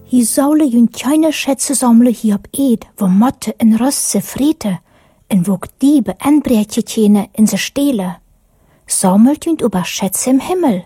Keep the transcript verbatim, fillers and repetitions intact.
Hier solle jün keine Schätze sammle hier op Eed, wo Motte en Rost se friete, en wo Diebe en Breetje tjene in se stele. Sammelt jün über Schätze im Himmel,